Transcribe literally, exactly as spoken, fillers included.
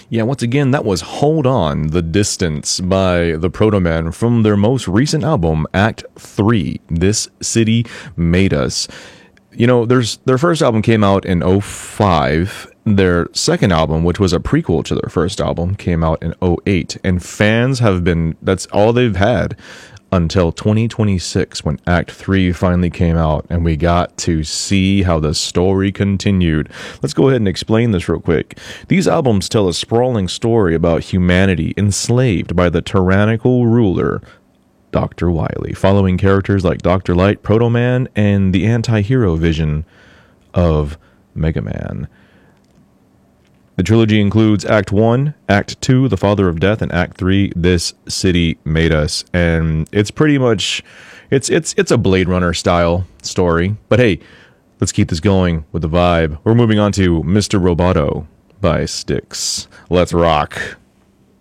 Yeah, once again, that was Hold On, The Distance by the Proto-Man from their most recent album, Act three, This City Made Us. You know, there's their first album came out in oh five. Their second album, which was a prequel to their first album, came out in oh eight. And fans have been, that's all they've had until twenty twenty-six when Act three finally came out and we got to see how the story continued. Let's go ahead and explain this real quick. These albums tell a sprawling story about humanity enslaved by the tyrannical ruler Doctor Wily, following characters like Doctor Light, Proto-Man, and the anti-hero vision of Mega Man. The trilogy includes Act one, Act two, The Father of Death, and Act three, This City Made Us. And it's pretty much, it's it's it's a Blade Runner style story. But hey, let's keep this going with the vibe. We're moving on to Mister Roboto by Styx. Let's rock.